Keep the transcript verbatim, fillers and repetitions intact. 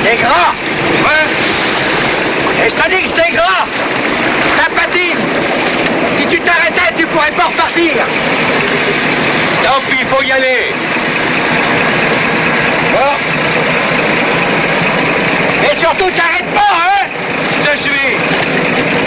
C'est gras. Ouais. Et je te dis que c'est gras. Ça patine. Si tu t'arrêtais, tu pourrais pas repartir. Tant pis, faut y aller. Bon. Et surtout, t'arrêtes